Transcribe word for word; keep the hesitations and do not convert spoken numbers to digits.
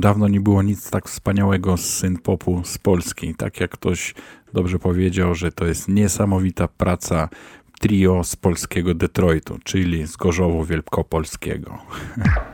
dawno nie było nic tak wspaniałego z synth-popu z Polski. Tak jak ktoś dobrze powiedział, że to jest niesamowita praca trio z polskiego Detroitu, czyli z Gorzowu Wielkopolskiego.